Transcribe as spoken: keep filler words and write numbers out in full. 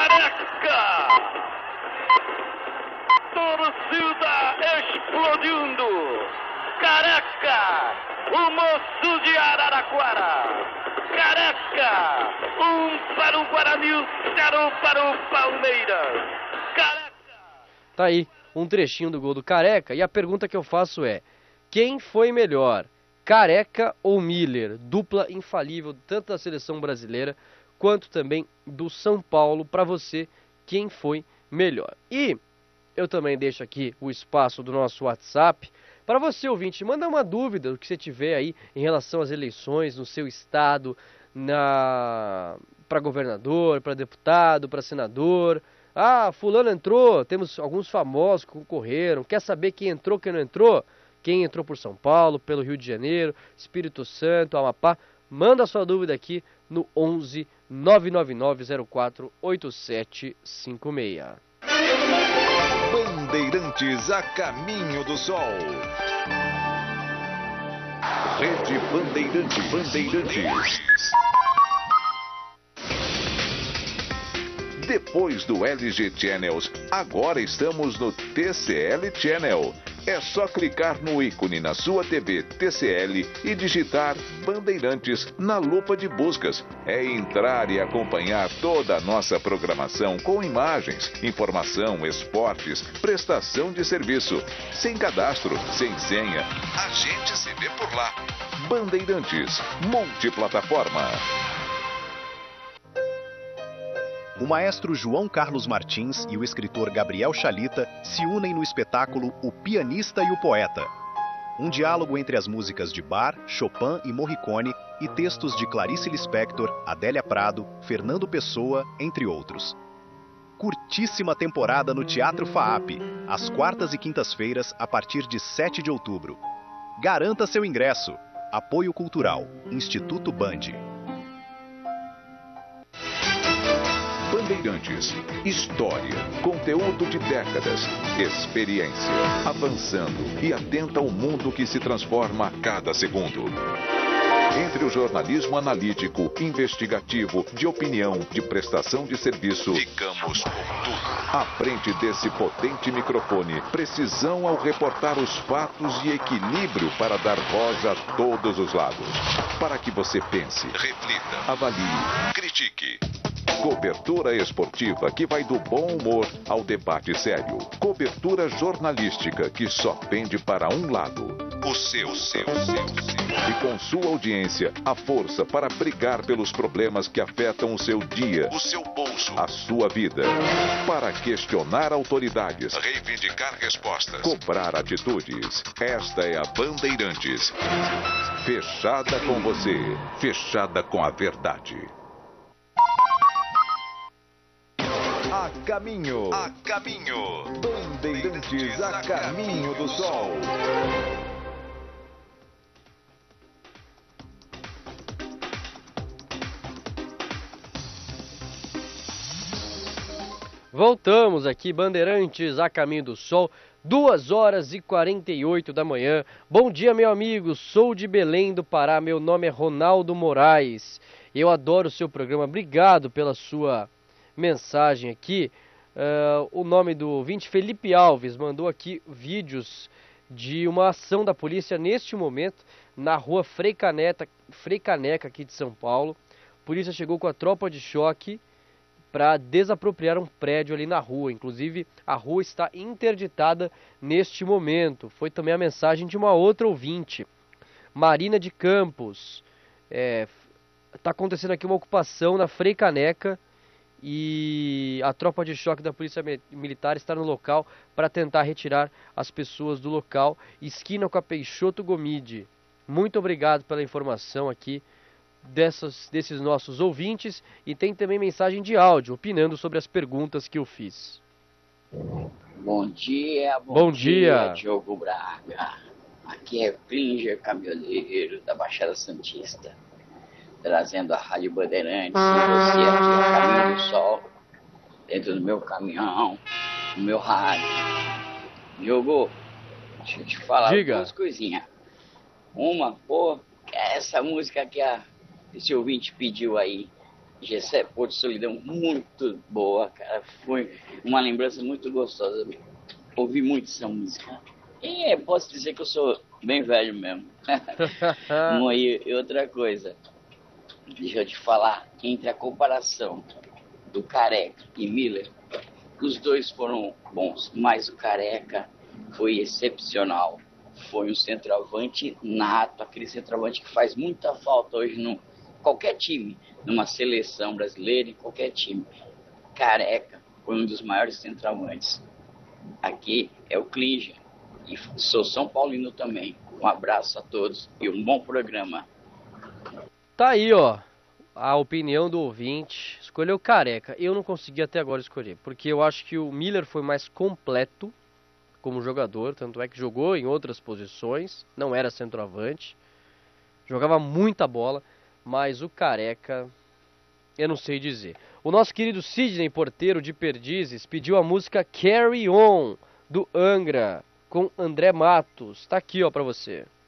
Careca! Torcida explodindo! Careca! O moço de Araraquara! Careca! Um para o Guarani, zero para o Palmeiras! Careca! Tá aí, um trechinho do gol do Careca, e a pergunta que eu faço é: quem foi melhor, Careca ou Miller? Dupla infalível tanto da seleção brasileira quanto também do São Paulo. Para você, quem foi melhor? E eu também deixo aqui o espaço do nosso WhatsApp para você, ouvinte, mandar uma dúvida do que você tiver aí em relação às eleições no seu estado, na... para governador, para deputado, para senador. Ah, fulano entrou, temos alguns famosos que concorreram, quer saber quem entrou, quem não entrou? Quem entrou por São Paulo, pelo Rio de Janeiro, Espírito Santo, Amapá? Manda a sua dúvida aqui no onze nove nove nove zero quatro oito sete cinco seis. Bandeirantes a caminho do sol. Rede Bandeirantes. Bandeirantes. Depois do L G Channels, agora estamos no T C L Channel. É só clicar no ícone na sua T V T C L e digitar Bandeirantes na lupa de buscas. É entrar e acompanhar toda a nossa programação com imagens, informação, esportes, prestação de serviço. Sem cadastro, sem senha. A gente se vê por lá. Bandeirantes, multiplataforma. O maestro João Carlos Martins e o escritor Gabriel Chalita se unem no espetáculo O Pianista e o Poeta. Um diálogo entre as músicas de Bach, Chopin e Morricone e textos de Clarice Lispector, Adélia Prado, Fernando Pessoa, entre outros. Curtíssima temporada no Teatro FAAP, às quartas e quintas-feiras, a partir de sete de outubro. Garanta seu ingresso. Apoio Cultural, Instituto Band. Bandeirantes, história, conteúdo de décadas, experiência, avançando e atenta ao mundo que se transforma a cada segundo. Entre o jornalismo analítico, investigativo, de opinião, de prestação de serviço, ficamos com tudo. À frente desse potente microfone, precisão ao reportar os fatos e equilíbrio para dar voz a todos os lados. Para que você pense, reflita, avalie, critique. Cobertura esportiva que vai do bom humor ao debate sério. Cobertura jornalística que só pende para um lado. O seu, o seu, o seu, o seu. E com sua audiência, a força para brigar pelos problemas que afetam o seu dia, o seu bolso, a sua vida. Para questionar autoridades, reivindicar respostas, cobrar atitudes. Esta é a Bandeirantes. Fechada com você, fechada com a verdade. A caminho, a caminho, Bandeirantes a caminho do sol. Voltamos aqui, Bandeirantes a caminho do sol, duas horas e quarenta e oito da manhã. Bom dia, meu amigo, sou de Belém do Pará, meu nome é Ronaldo Moraes. Eu adoro o seu programa, obrigado pela sua mensagem aqui. Uh, o nome do ouvinte, Felipe Alves, mandou aqui vídeos de uma ação da polícia neste momento na rua Frei Caneca, Frei Caneca aqui de São Paulo. A polícia chegou com a tropa de choque para desapropriar um prédio ali na rua. Inclusive, a rua está interditada neste momento. Foi também a mensagem de uma outra ouvinte, Marina de Campos. Está é, acontecendo aqui uma ocupação na Frei Caneca e a tropa de choque da Polícia Militar está no local para tentar retirar as pessoas do local. Esquina com a Peixoto Gomide. Muito obrigado pela informação aqui dessas, desses nossos ouvintes. E tem também mensagem de áudio, opinando sobre as perguntas que eu fiz. Bom dia, bom, bom dia, dia, Diogo Braga. Aqui é Klinger, caminhoneiro da Baixada Santista, trazendo a Rádio Bandeirantes e você aqui a caminho do sol, dentro do meu caminhão, no meu rádio. Diogo, deixa eu te falar Diga. duas coisinhas. Uma, pô, essa música que a, esse ouvinte pediu aí, Gessé Porto Solidão, muito boa, cara. Foi uma lembrança muito gostosa. Ouvi muito essa música. E é, posso dizer que eu sou bem velho mesmo. e, e outra coisa, deixa eu te falar, entre a comparação do Careca e Miller, os dois foram bons, mas o Careca foi excepcional. Foi um centroavante nato, aquele centroavante que faz muita falta hoje no qualquer time, numa seleção brasileira, em qualquer time. Careca foi um dos maiores centroavantes. Aqui é o Klinger, e sou São Paulino também. Um abraço a todos e um bom programa. Tá aí, ó, a opinião do ouvinte. Escolheu Careca. Eu não consegui até agora escolher, porque eu acho que o Miller foi mais completo como jogador, tanto é que jogou em outras posições, não era centroavante, jogava muita bola, mas o Careca, eu não sei dizer. O nosso querido Sidney Porteiro de Perdizes pediu a música Carry On, do Angra, com André Matos. Tá aqui, ó, pra você.